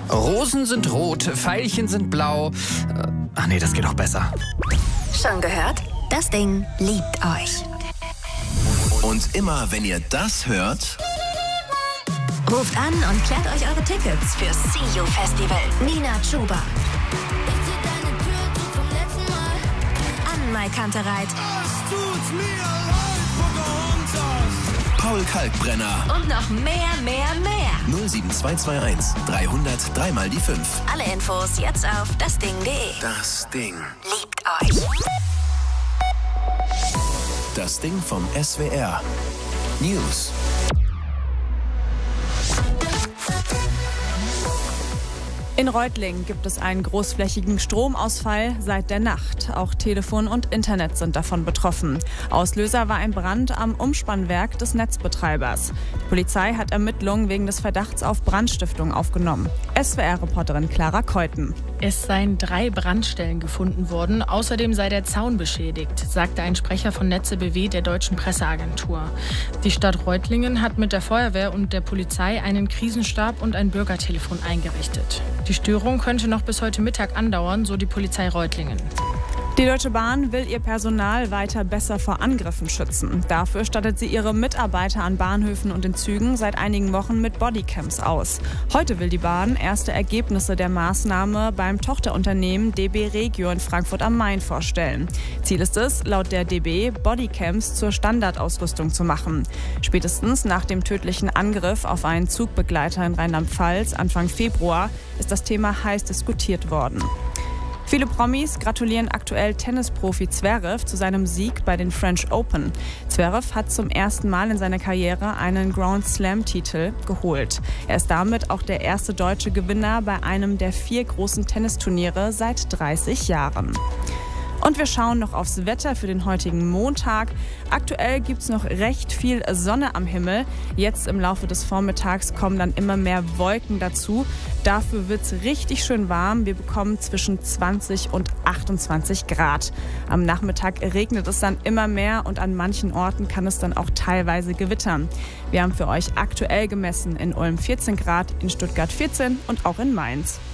Rosen sind rot, Veilchen sind blau. Ach nee, das geht auch besser. Schon gehört? Das Ding liebt euch. Und immer, wenn ihr das hört, ruft an und klärt euch eure Tickets fürs See You Festival. Nina Chuba. Anne-Mai Kantereit. Paul Kalkbrenner. Und noch mehr. 07221 300 3 mal die 5. Alle Infos jetzt auf dasding.de. Das Ding. Liebt euch. Das Ding vom SWR. News. In Reutlingen gibt es einen großflächigen Stromausfall seit der Nacht. Auch Telefon und Internet sind davon betroffen. Auslöser war ein Brand am Umspannwerk des Netzbetreibers. Die Polizei hat Ermittlungen wegen des Verdachts auf Brandstiftung aufgenommen. SWR-Reporterin Clara Keuten. Es seien 3 Brandstellen gefunden worden. Außerdem sei der Zaun beschädigt, sagte ein Sprecher von Netze BW der Deutschen Presseagentur. Die Stadt Reutlingen hat mit der Feuerwehr und der Polizei einen Krisenstab und ein Bürgertelefon eingerichtet. Die Störung könnte noch bis heute Mittag andauern, so die Polizei Reutlingen. Die Deutsche Bahn will ihr Personal weiter besser vor Angriffen schützen. Dafür stattet sie ihre Mitarbeiter an Bahnhöfen und in Zügen seit einigen Wochen mit Bodycams aus. Heute will die Bahn erste Ergebnisse der Maßnahme beim Tochterunternehmen DB Regio in Frankfurt am Main vorstellen. Ziel ist es, laut der DB, Bodycams zur Standardausrüstung zu machen. Spätestens nach dem tödlichen Angriff auf einen Zugbegleiter in Rheinland-Pfalz Anfang Februar ist das Thema heiß diskutiert worden. Viele Promis gratulieren aktuell Tennisprofi Zverev zu seinem Sieg bei den French Open. Zverev hat zum ersten Mal in seiner Karriere einen Grand Slam-Titel geholt. Er ist damit auch der erste deutsche Gewinner bei einem der 4 großen Tennisturniere seit 30 Jahren. Und wir schauen noch aufs Wetter für den heutigen Montag. Aktuell gibt es noch recht viel Sonne am Himmel. Jetzt im Laufe des Vormittags kommen dann immer mehr Wolken dazu. Dafür wird es richtig schön warm. Wir bekommen zwischen 20 und 28 Grad. Am Nachmittag regnet es dann immer mehr und an manchen Orten kann es dann auch teilweise gewittern. Wir haben für euch aktuell gemessen in Ulm 14 Grad, in Stuttgart 14 und auch in Mainz.